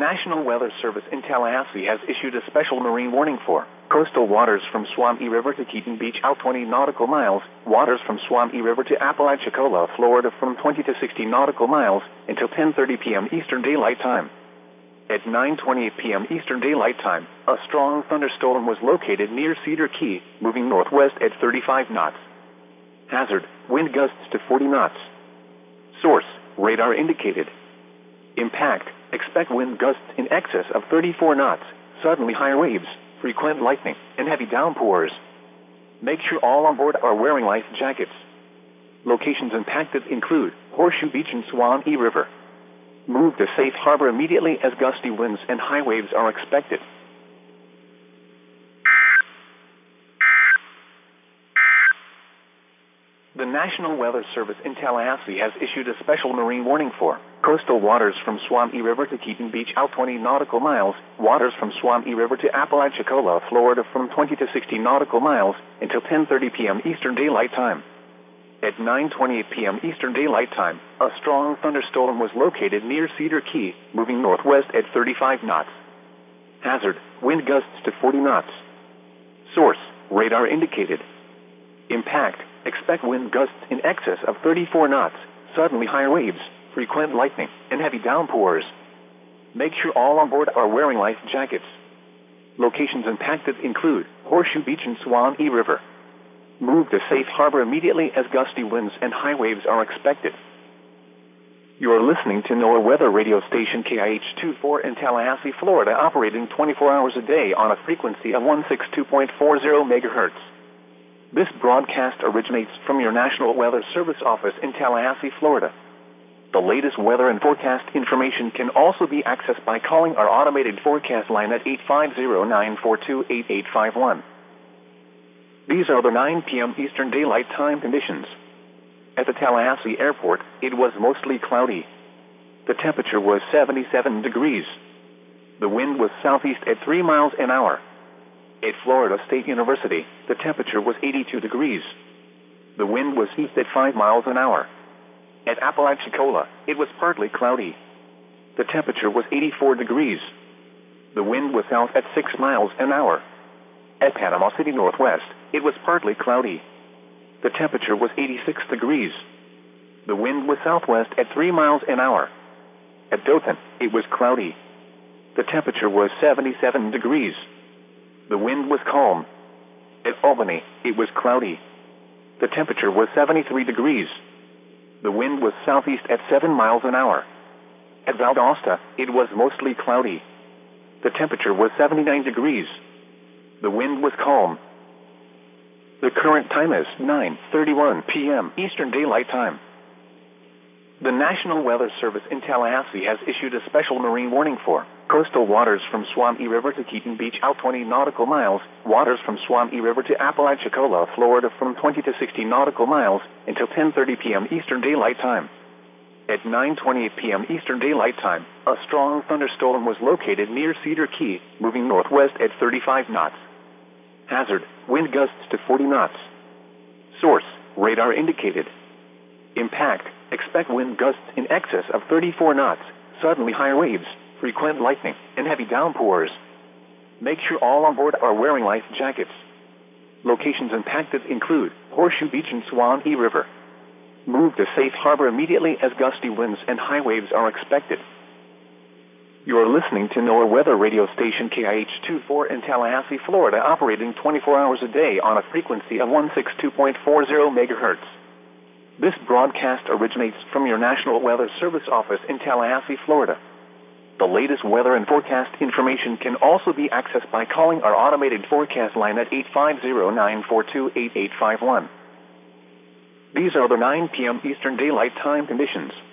National Weather Service in Tallahassee has issued a special marine warning for coastal waters from Swampy River to Keaton Beach out 20 nautical miles, waters from Swampy River to Apalachicola, Florida from 20 to 60 nautical miles until 10:30 p.m. Eastern Daylight Time. At 9:28 p.m. Eastern Daylight Time, a strong thunderstorm was located near Cedar Key, moving northwest at 35 knots. Hazard, wind gusts to 40 knots. Source, radar indicated. Impact, expect wind gusts in excess of 34 knots, suddenly higher waves, frequent lightning, and heavy downpours. Make sure all on board are wearing life jackets. Locations impacted include Horseshoe Beach and Swanee River. Move to safe harbor immediately as gusty winds and high waves are expected. The National Weather Service in Tallahassee has issued a special marine warning for coastal waters from Swampy River to Keaton Beach out 20 nautical miles, waters from Swampy River to Apalachicola, Florida from 20 to 60 nautical miles until 10:30 p.m. Eastern Daylight Time. At 9:28 p.m. Eastern Daylight Time, a strong thunderstorm was located near Cedar Key, moving northwest at 35 knots. Hazard, wind gusts to 40 knots. Source, radar indicated. Impact, expect wind gusts in excess of 34 knots, suddenly higher waves, frequent lightning, and heavy downpours. Make sure all on board are wearing life jackets. Locations impacted include Horseshoe Beach and Swanee River. Move to safe harbor immediately as gusty winds and high waves are expected. You are listening to NOAA weather radio station KIH-24 in Tallahassee, Florida, operating 24 hours a day on a frequency of 162.40 megahertz. This broadcast originates from your National Weather Service office in Tallahassee, Florida. The latest weather and forecast information can also be accessed by calling our automated forecast line at 850-942-8851. These are the 9 p.m. Eastern Daylight Time conditions. At the Tallahassee Airport, it was mostly cloudy. The temperature was 77 degrees. The wind was southeast at 3 miles an hour. At Florida State University, the temperature was 82 degrees. The wind was east at 5 miles an hour. At Apalachicola, it was partly cloudy. The temperature was 84 degrees. The wind was south at 6 miles an hour. At Panama City Northwest, it was partly cloudy. The temperature was 86 degrees. The wind was southwest at 3 miles an hour. At Dothan, it was cloudy. The temperature was 77 degrees. The wind was calm. At Albany, it was cloudy. The temperature was 73 degrees. The wind was southeast at 7 miles an hour. At Valdosta, it was mostly cloudy. The temperature was 79 degrees. The wind was calm. The current time is 9:31 p.m. Eastern Daylight Time. The National Weather Service in Tallahassee has issued a special marine warning for coastal waters from Swampy River to Keaton Beach out 20 nautical miles, waters from Swampy River to Apalachicola, Florida from 20 to 60 nautical miles until 10:30 p.m. Eastern Daylight Time. At 9:28 p.m. Eastern Daylight Time, a strong thunderstorm was located near Cedar Key, moving northwest at 35 knots. Hazard, wind gusts to 40 knots. Source, radar indicated. Impact, expect wind gusts in excess of 34 knots, suddenly higher waves, frequent lightning, and heavy downpours. Make sure all on board are wearing life jackets. Locations impacted include Horseshoe Beach and Swanee River. Move to safe harbor immediately as gusty winds and high waves are expected. You are listening to NOAA weather radio station KIH-24 in Tallahassee, Florida, operating 24 hours a day on a frequency of 162.40 megahertz. This broadcast originates from your National Weather Service office in Tallahassee, Florida. The latest weather and forecast information can also be accessed by calling our automated forecast line at 850-942-8851. These are the 9 p.m. Eastern Daylight Time conditions.